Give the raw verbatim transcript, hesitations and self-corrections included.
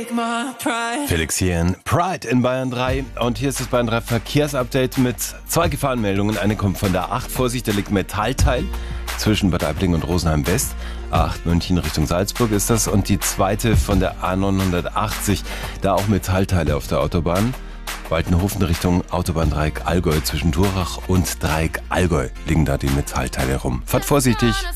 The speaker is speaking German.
Felix hier in Pride in Bayern drei. Und hier ist das Bayern drei Verkehrsupdate mit zwei Gefahrenmeldungen. Eine kommt von der A acht. Vorsicht, da liegt Metallteil zwischen Bad Aibling und Rosenheim West. A acht München Richtung Salzburg ist das. Und die zweite von der A neunhundertachtzig. Da auch Metallteile auf der Autobahn. Waltenhofen Richtung Autobahndreieck Allgäu. Zwischen Durach und Dreieck Allgäu liegen da die Metallteile rum. Fahrt vorsichtig.